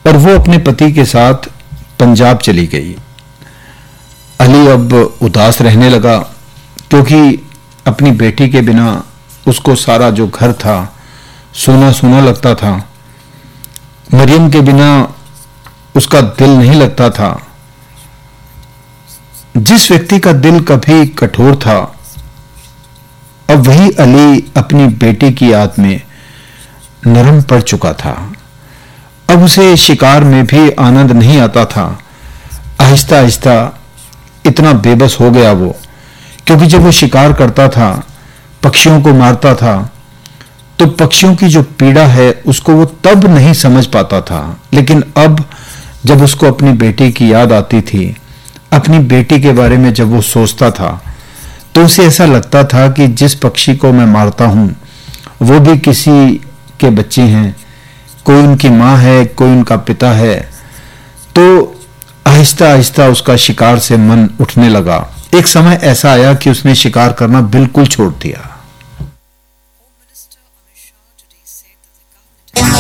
और वो अपने पति के साथ पंजाब चली गई। अली अब उदास रहने लगा, क्योंकि अपनी बेटी के बिना उसको सारा जो घर था सूना सूना लगता था। मरियम के बिना उसका दिल नहीं लगता था। जिस व्यक्ति का दिल कभी कठोर था, अब वही अली अपनी बेटी की याद में नरम पड़ चुका था। अब उसे शिकार में भी आनंद नहीं आता था। आहिस्ता आहिस्ता इतना बेबस हो गया वो, क्योंकि जब वो शिकार करता था, पक्षियों को मारता था, तो पक्षियों की जो पीड़ा है उसको वो तब नहीं समझ पाता था। लेकिन अब जब उसको अपनी बेटी की याद आती थी, अपनी बेटी के बारे में जब वो सोचता था, तो उसे ऐसा लगता था कि जिस पक्षी को मैं मारता हूं वो भी किसी के बच्चे हैं, कोई उनकी माँ है, कोई उनका पिता है। तो आहिस्ता आहिस्ता उसका शिकार से मन उठने लगा। एक समय ऐसा आया कि उसने शिकार करना बिल्कुल छोड़ दिया।